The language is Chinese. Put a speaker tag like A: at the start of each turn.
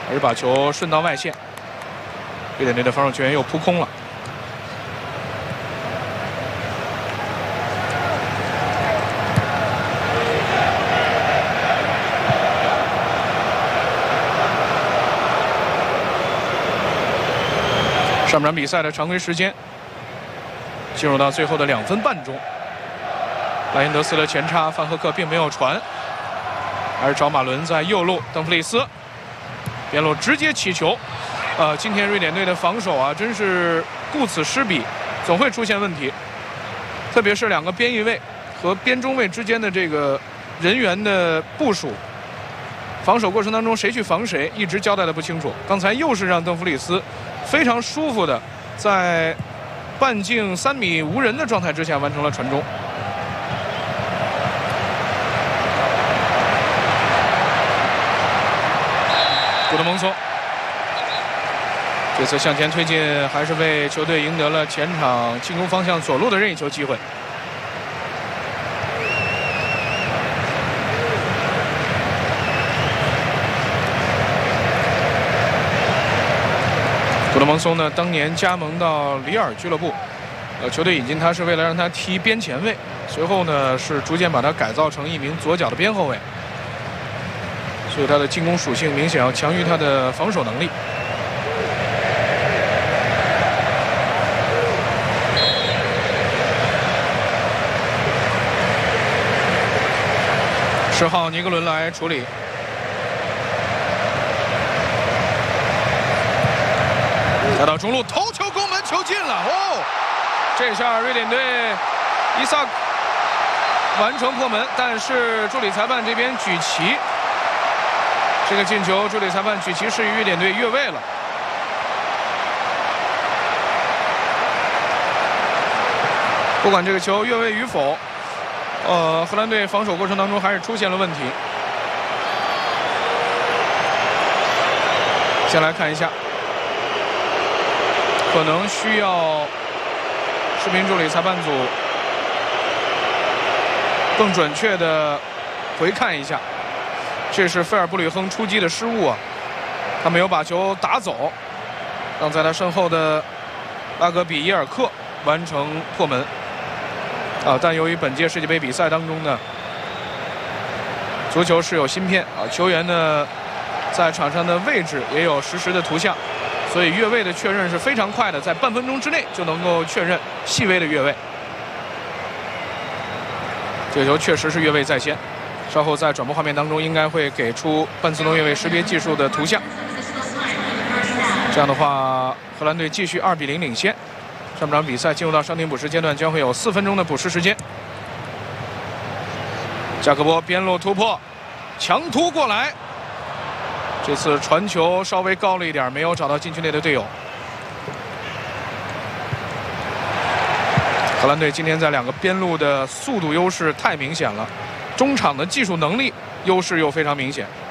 A: 而把球顺到外线，瑞典队的防守球员又扑空了。上半场比赛的常规时间进入到最后的2分半钟，莱因德斯的前插，范赫克并没有传，而找马伦在右路，邓弗里斯边路直接起球。今天瑞典队的防守啊，真是顾此失彼，总会出现问题，特别是2个边翼位和边中卫之间的这个人员的部署。防守过程当中谁去防谁，一直交代的不清楚。刚才又是让邓弗里斯非常舒服的在半径3米无人的状态之下完成了传中。古德蒙松这次向前推进，还是为球队赢得了前场进攻方向左路的任意球机会。古德蒙松呢，当年加盟到里尔俱乐部，球队引进他是为了让他踢边前卫，随后呢是逐渐把他改造成一名左脚的边后卫，所以他的进攻属性明显要强于他的防守能力。10号尼格伦来处理。打到中路，头球攻门，球进了！哦，这下瑞典队伊萨克完成破门，但是助理裁判这边举旗，这个进球助理裁判举旗示意瑞典队越位了。不管这个球越位与否，荷兰队防守过程当中还是出现了问题。先来看一下。可能需要视频助理裁判组更准确的回看一下，这是费尔布吕亨出击的失误啊，他没有把球打走，让在他身后的拉格比耶尔克完成破门啊。但由于本届世界杯比赛当中呢，足球是有芯片啊，球员呢在场上的位置也有实时的图像。所以越位的确认是非常快的，在半分钟之内就能够确认细微的越位。这个球确实是越位在先，稍后在转播画面当中应该会给出半自动越位识别技术的图像。这样的话，荷兰队继续2比0领先。上半场比赛进入到伤停补时阶段，将会有4分钟的补时时间。加克波边路突破，强突过来。这次传球稍微高了一点，没有找到禁区内的队友。荷兰队今天在2个边路的速度优势太明显了，中场的技术能力优势又非常明显。